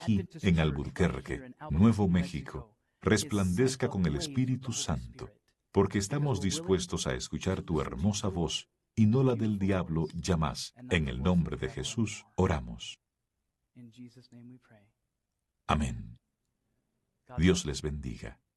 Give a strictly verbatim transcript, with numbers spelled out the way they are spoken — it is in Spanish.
aquí en Alburquerque, Nuevo México, resplandezca con el Espíritu Santo, porque estamos dispuestos a escuchar tu hermosa voz y no la del diablo ya más. En el nombre de Jesús oramos. Amén. Dios les bendiga.